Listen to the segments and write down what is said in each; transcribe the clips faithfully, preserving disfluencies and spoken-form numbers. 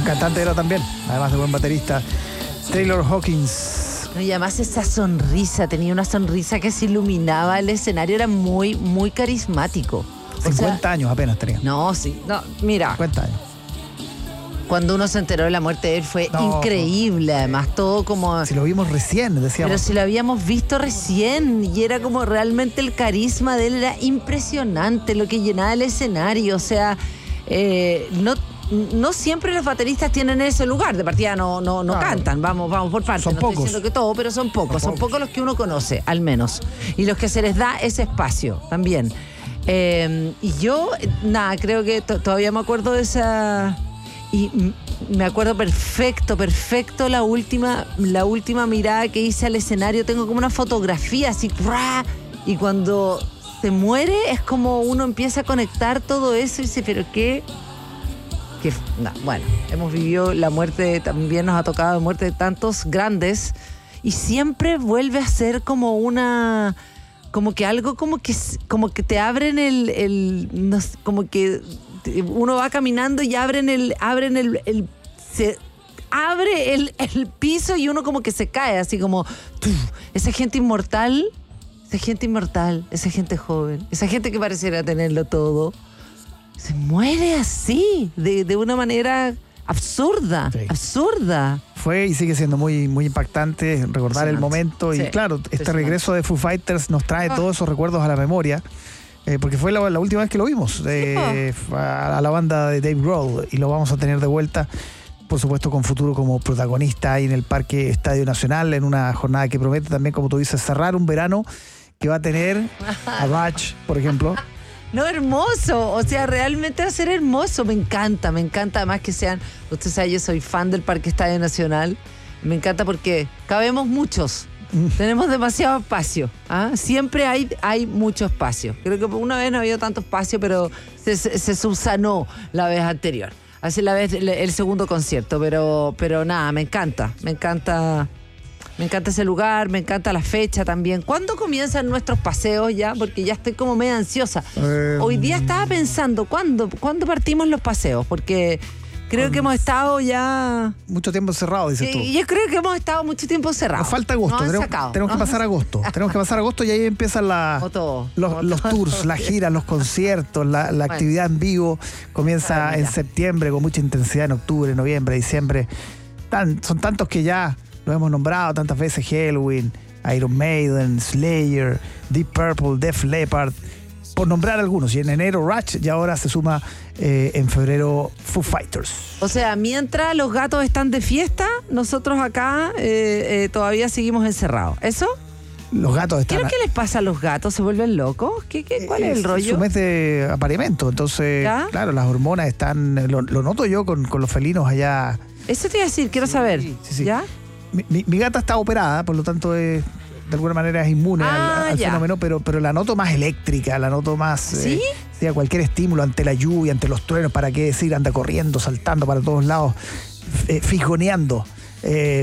cantante era también, además de buen baterista. Taylor Hawkins. Y además esa sonrisa, tenía una sonrisa que se iluminaba el escenario, era muy, muy carismático. cincuenta o sea, años apenas tenía. No, sí, no, mira. cincuenta años. Cuando uno se enteró de la muerte de él fue no, increíble, además todo como... Si lo vimos recién, decíamos. Pero si lo habíamos visto recién y era como realmente el carisma de él era impresionante, lo que llenaba el escenario, o sea, eh, no... No siempre los bateristas tienen ese lugar, de partida no, no, no claro. cantan, vamos, vamos por partes, Son no pocos. estoy diciendo que todo, pero son pocos, son, Son pocos. pocos los que uno conoce, al menos, y los que se les da ese espacio también. Eh, y yo, nada, creo que t- todavía me acuerdo de esa... Y m- me acuerdo perfecto, perfecto la última, la última mirada que hice al escenario, tengo como una fotografía así, ¡bra! Y cuando se muere es como uno empieza a conectar todo eso y dice, pero qué... Que, no, bueno, hemos vivido la muerte, también nos ha tocado la muerte de tantos grandes y siempre vuelve a ser como una, como que algo como que, como que te abren el, el no sé, como que uno va caminando y abren el, abren el, el se abre el, el piso y uno como que se cae, así como, ¡tuf! Esa gente inmortal, esa gente inmortal, esa gente joven, esa gente que pareciera tenerlo todo. Se muere así, de, de una manera absurda, sí. absurda. Fue y sigue siendo muy, muy impactante recordar el momento. Y sí, claro, este regreso de Foo Fighters nos trae ah. todos esos recuerdos a la memoria. Eh, porque fue la, la última vez que lo vimos eh, sí, a, a la banda de Dave Grohl. Y lo vamos a tener de vuelta, por supuesto, con futuro como protagonista ahí en el Parque Estadio Nacional, en una jornada que promete también, como tú dices, cerrar un verano que va a tener a Rush, por ejemplo. No, hermoso, o sea, realmente va a ser hermoso, me encanta, me encanta además que sean, usted sabe, yo soy fan del Parque Estadio Nacional, me encanta porque cabemos muchos, mm. tenemos demasiado espacio, ¿ah? Siempre hay, hay mucho espacio, creo que una vez no había tanto espacio, pero se, se, se subsanó la vez anterior, así la vez el, el segundo concierto, pero, pero nada, me encanta, me encanta... Me encanta ese lugar, me encanta la fecha también. ¿Cuándo comienzan nuestros paseos ya? Porque ya estoy como medio ansiosa. Eh, Hoy día estaba pensando, ¿cuándo, ¿cuándo partimos los paseos? Porque creo que hemos estado ya... Mucho tiempo encerrados, dices tú. Yo creo que hemos estado mucho tiempo encerrados. Nos falta agosto, Nos tenemos, tenemos que pasar agosto. Tenemos que pasar agosto y ahí empiezan la, Otto, los, Otto. los tours, las giras, los conciertos, la, la bueno. actividad en vivo. Comienza ah, en septiembre con mucha intensidad, en octubre, noviembre, diciembre. Tan, son tantos que ya... Lo hemos nombrado tantas veces: Halloween, Iron Maiden, Slayer, Deep Purple, Def Leppard, por nombrar algunos. Y en enero Rush y ahora se suma eh, en febrero Foo Fighters. O sea, mientras los gatos están de fiesta, nosotros acá eh, eh, todavía seguimos encerrados. ¿Eso? Los gatos están... ¿Qué es lo que les pasa a los gatos? ¿Se vuelven locos? ¿Qué, qué, ¿Cuál es, es el rollo? Es su mes de apareamiento. Entonces, ¿ya? Claro, las hormonas están... Lo, lo noto yo con, con los felinos allá. Eso te iba a decir, quiero sí, saber. Sí, sí. ¿Ya? Mi, mi, mi gata está operada, por lo tanto es, de alguna manera es inmune ah, al, al ya. fenómeno, pero, pero la noto más eléctrica, la noto más... ¿Sí? Eh, sea cualquier estímulo ante la lluvia, ante los truenos, para qué decir, anda corriendo, saltando para todos lados, eh, fisgoneando, eh,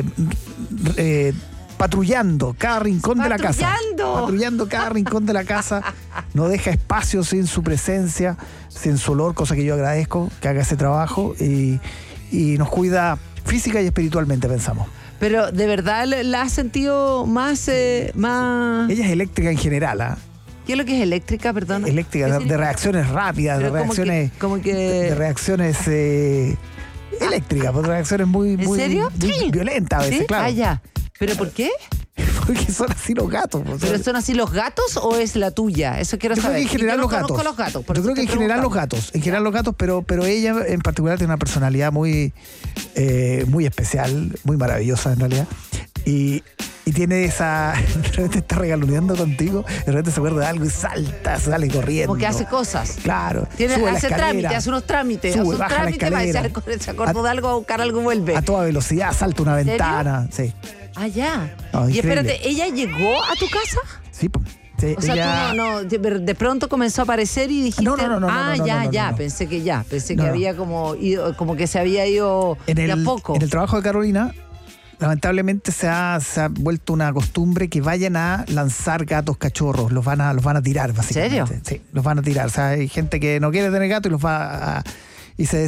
eh, patrullando cada rincón de la casa. Patrullando cada rincón de la casa. No deja espacio sin su presencia, sin su olor, cosa que yo agradezco, que haga ese trabajo y, y nos cuida física y espiritualmente, pensamos. Pero, ¿de verdad la has sentido más... Eh, más... Ella es eléctrica en general, ¿ah? ¿eh? ¿Qué es lo que es eléctrica, perdón? Eléctrica, de, de reacciones rápidas, de reacciones... Como que... Como que... De, de reacciones eh, eléctricas, de reacciones muy, muy, ¿En serio? muy Sí. violentas a veces, ¿Sí? claro. Ah, ya. ¿Pero por qué? Porque son así los gatos. ¿Pero sea, son así los gatos o es la tuya? Eso quiero yo saber. Creo que en general yo los no gatos. los gatos. Yo creo que en general los gatos. En general los gatos, pero, pero ella en particular tiene una personalidad muy, eh, muy especial, muy maravillosa en realidad. Y, y tiene esa... De repente está regaloneando contigo, de repente se acuerda de algo y salta, sale corriendo. Como que hace cosas. Claro. Tiene, hace trámites, hace unos trámites. Sube, hace un baja trámite, la escalera. Va, se, se acordó de algo, a buscar algo, vuelve. A toda velocidad, salta una ventana. ¿Serio? Sí. Ah, ya. No, y espérate, ¿ella llegó a tu casa? Sí, pues. Sí, o sea, ella... tú no, no, de, de pronto comenzó a aparecer y dijiste, no, no, no, no, ah, no, no, ya, no, no, ya, no. pensé que ya, pensé no, que no. había como ido, como que se había ido en de el, a poco. En el trabajo de Carolina, lamentablemente se ha, se ha vuelto una costumbre que vayan a lanzar gatos cachorros, los van a, los van a tirar, básicamente. ¿En serio? Sí, los van a tirar. O sea, hay gente que no quiere tener gato y los va a... Y se